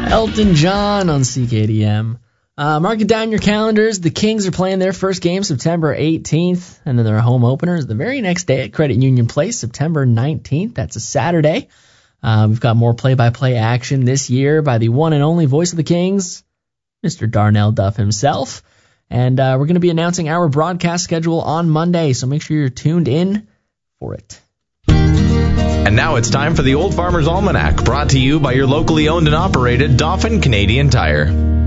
Elton John on CKDM. Mark it down your calendars. The Kings are playing their first game September 18th, and then their home opener is the very next day at Credit Union Place, September 19th. That's a Saturday. We've got more play-by-play action this year by the one and only voice of the Kings, Mr. Darnell Duff himself. And we're going to be announcing our broadcast schedule on Monday, so make sure you're tuned in for it. And now it's time for the Old Farmer's Almanac, brought to you by your locally owned and operated Dauphin Canadian Tire.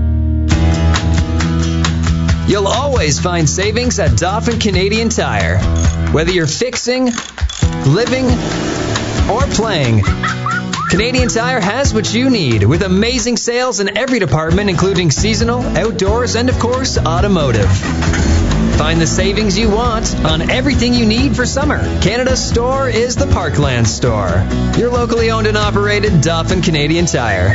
You'll always find savings at Dauphin Canadian Tire. Whether you're fixing, living, or playing, Canadian Tire has what you need, with amazing sales in every department, including seasonal, outdoors, and of course, automotive. Find the savings you want on everything you need for summer. Canada's store is the Parkland store. Your locally owned and operated Dauphin Canadian Tire.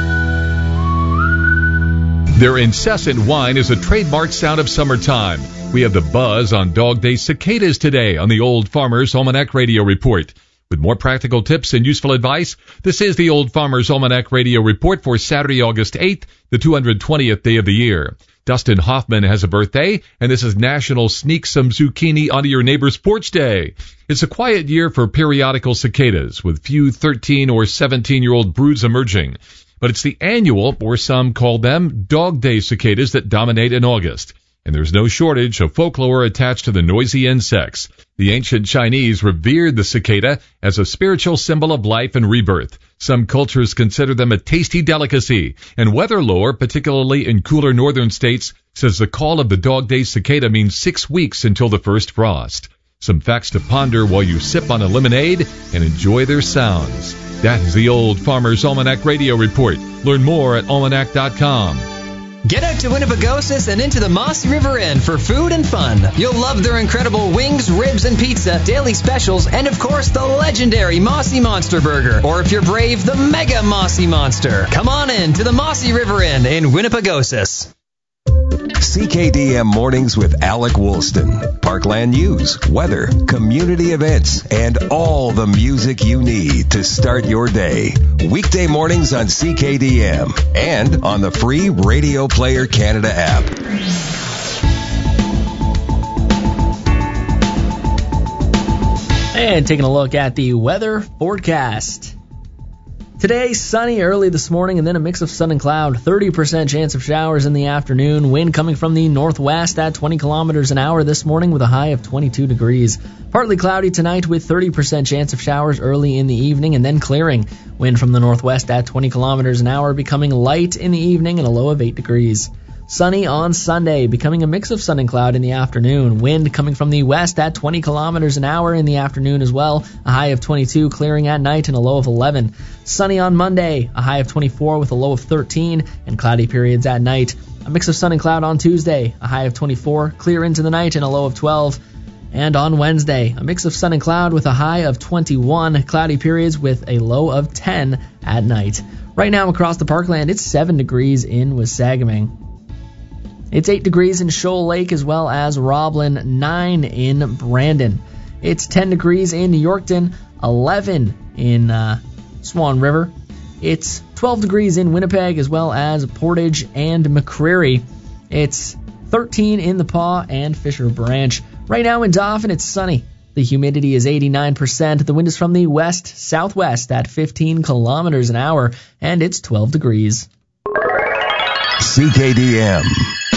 Their incessant whine is a trademark sound of summertime. We have the buzz on Dog Day cicadas today on the Old Farmer's Almanac Radio Report. With more practical tips and useful advice, this is the Old Farmer's Almanac Radio Report for Saturday, August 8th, the 220th day of the year. Dustin Hoffman has a birthday, and this is National Sneak Some Zucchini Onto Your Neighbor's Porch Day. It's a quiet year for periodical cicadas, with few 13 or 17-year-old broods emerging. But it's the annual, or some call them, Dog Day cicadas that dominate in August. And there's no shortage of folklore attached to the noisy insects. The ancient Chinese revered the cicada as a spiritual symbol of life and rebirth. Some cultures consider them a tasty delicacy, and weather lore, particularly in cooler northern states, says the call of the Dog Day cicada means 6 weeks until the first frost. Some facts to ponder while you sip on a lemonade and enjoy their sounds. That is the Old Farmer's Almanac Radio Report. Learn more at almanac.com. Get out to Winnipegosis and into the Mossy River Inn for food and fun. You'll love their incredible wings, ribs, and pizza, daily specials, and of course the legendary Mossy Monster Burger. Or if you're brave, the Mega Mossy Monster. Come on in to the Mossy River Inn in Winnipegosis. CKDM Mornings with Alec Woolston. Parkland news, weather, community events, and all the music you need to start your day. Weekday mornings on CKDM and on the free Radio Player Canada app. And taking a look at the weather forecast. Today, sunny early this morning and then a mix of sun and cloud. 30% chance of showers in the afternoon. Wind coming from the northwest at 20 kilometers an hour this morning with a high of 22 degrees. Partly cloudy tonight with 30% chance of showers early in the evening and then clearing. Wind from the northwest at 20 kilometers an hour becoming light in the evening and a low of 8 degrees. Sunny on Sunday, becoming a mix of sun and cloud in the afternoon. Wind coming from the west at 20 kilometers an hour in the afternoon as well. A high of 22, clearing at night and a low of 11. Sunny on Monday, a high of 24 with a low of 13 and cloudy periods at night. A mix of sun and cloud on Tuesday, a high of 24, clear into the night and a low of 12. And on Wednesday, a mix of sun and cloud with a high of 21, cloudy periods with a low of 10 at night. Right now across the Parkland, it's 7 degrees in Wasagaming. It's 8 degrees in Shoal Lake as well as Roblin, 9 in Brandon. It's 10 degrees in Yorkton, 11 in Swan River. It's 12 degrees in Winnipeg as well as Portage and McCreary. It's 13 in the Paw and Fisher Branch. Right now in Dauphin, it's sunny. The humidity is 89%. The wind is from the west-southwest at 15 kilometers an hour, and it's 12 degrees. CKDM.